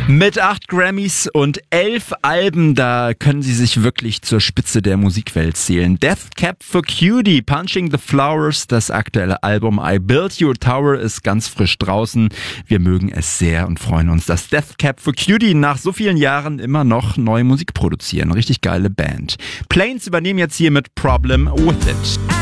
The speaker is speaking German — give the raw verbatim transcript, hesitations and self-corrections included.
Mit acht Grammys und elf Alben, da können sie sich wirklich zur Spitze der Musikwelt zählen. Death Cab for Cutie, Punching the Flowers, das aktuelle Album I Built Your Tower ist ganz frisch draußen. Wir mögen es sehr und freuen uns, dass Death Cab for Cutie nach so vielen Jahren immer noch neue Musik produzieren. Richtig geile Band. Planes übernehmen jetzt hier mit Problem With It.